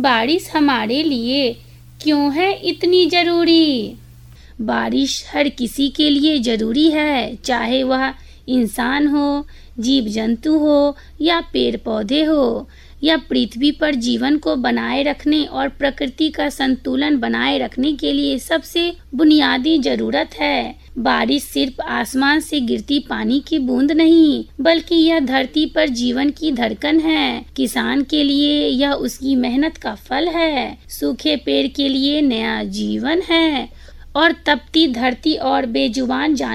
बारिश हमारे लिए क्यों है इतनी जरूरी। बारिश हर किसी के लिए जरूरी है, चाहे वह इंसान हो, जीव जंतु हो या पेड़ पौधे हो। यह पृथ्वी पर जीवन को बनाए रखने और प्रकृति का संतुलन बनाए रखने के लिए सबसे बुनियादी जरूरत है। बारिश सिर्फ आसमान से गिरती पानी की बूंद नहीं, बल्कि यह धरती पर जीवन की धड़कन है। किसान के लिए यह उसकी मेहनत का फल है, सूखे पेड़ के लिए नया जीवन है और तपती धरती और बेजुबान